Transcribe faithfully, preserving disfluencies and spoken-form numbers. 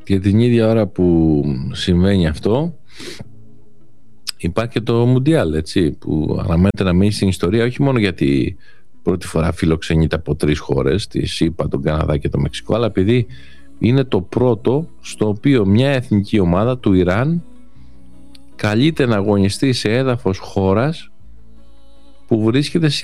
Και την ίδια ώρα που συμβαίνει αυτό, υπάρχει και το Μουντιάλ, έτσι, που αναμένεται να μείνει στην ιστορία, όχι μόνο γιατί πρώτη φορά φιλοξενείται από τρεις χώρες, τη ΣΥΠΑ, τον Καναδά και το Μεξικό, αλλά επειδή είναι το πρώτο στο οποίο μια εθνική ομάδα του Ιράν καλείται να αγωνιστεί σε έδαφος χώρας που βρίσκεται σε